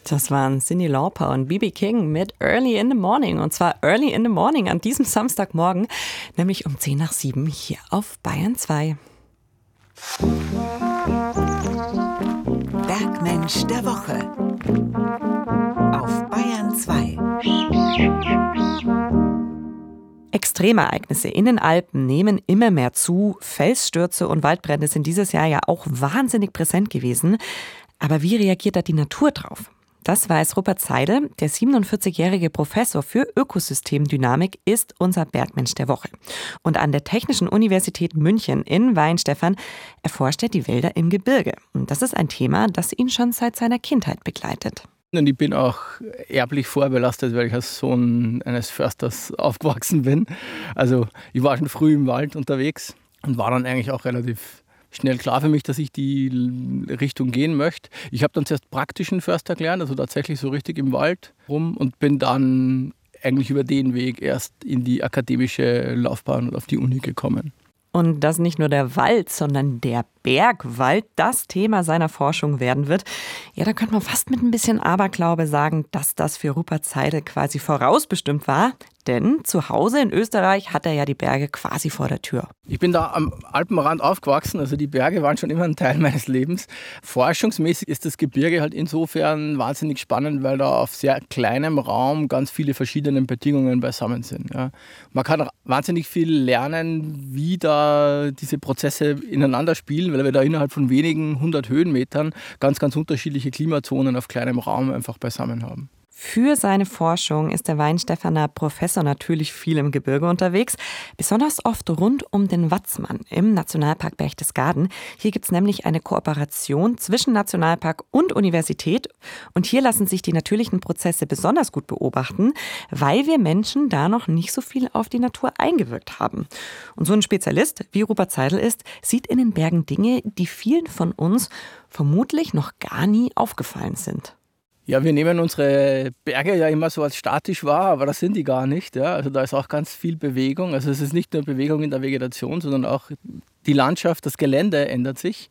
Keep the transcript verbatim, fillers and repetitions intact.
Das waren Cyndi Lauper und B B King mit Early in the Morning. Und zwar Early in the Morning an diesem Samstagmorgen, nämlich um zehn nach sieben hier auf Bayern zwei. Bergmensch der Woche auf Bayern zwei. Extremereignisse in den Alpen nehmen immer mehr zu. Felsstürze und Waldbrände sind dieses Jahr ja auch wahnsinnig präsent gewesen. Aber wie reagiert da die Natur drauf? Das weiß Rupert Seidel, der siebenundvierzigjährige Professor für Ökosystemdynamik, ist unser Bergmensch der Woche. Und an der Technischen Universität München in Weihenstephan erforscht er die Wälder im Gebirge. Und das ist ein Thema, das ihn schon seit seiner Kindheit begleitet. Und ich bin auch erblich vorbelastet, weil ich als Sohn eines Försters aufgewachsen bin. Also ich war schon früh im Wald unterwegs und war dann eigentlich auch relativ schnell klar für mich, dass ich die Richtung gehen möchte. Ich habe dann zuerst praktischen Förster gelernt, also tatsächlich so richtig im Wald rum, und bin dann eigentlich über den Weg erst in die akademische Laufbahn und auf die Uni gekommen. Und dass nicht nur der Wald, sondern der Bergwald das Thema seiner Forschung werden wird. Ja, da könnte man fast mit ein bisschen Aberglaube sagen, dass das für Rupert Seidel quasi vorausbestimmt war. Denn zu Hause in Österreich hat er ja die Berge quasi vor der Tür. Ich bin da am Alpenrand aufgewachsen, also die Berge waren schon immer ein Teil meines Lebens. Forschungsmäßig ist das Gebirge halt insofern wahnsinnig spannend, weil da auf sehr kleinem Raum ganz viele verschiedene Bedingungen beisammen sind. Ja. Man kann wahnsinnig viel lernen, wie da diese Prozesse ineinander spielen, weil wir da innerhalb von wenigen hundert Höhenmetern ganz, ganz unterschiedliche Klimazonen auf kleinem Raum einfach beisammen haben. Für seine Forschung ist der Weihenstephaner Professor natürlich viel im Gebirge unterwegs, besonders oft rund um den Watzmann im Nationalpark Berchtesgaden. Hier gibt es nämlich eine Kooperation zwischen Nationalpark und Universität. Und hier lassen sich die natürlichen Prozesse besonders gut beobachten, weil wir Menschen da noch nicht so viel auf die Natur eingewirkt haben. Und so ein Spezialist, wie Rupert Seidel ist, sieht in den Bergen Dinge, die vielen von uns vermutlich noch gar nie aufgefallen sind. Ja, wir nehmen unsere Berge ja immer so als statisch wahr, aber das sind die gar nicht. Ja. Also da ist auch ganz viel Bewegung. Also es ist nicht nur Bewegung in der Vegetation, sondern auch die Landschaft, das Gelände ändert sich.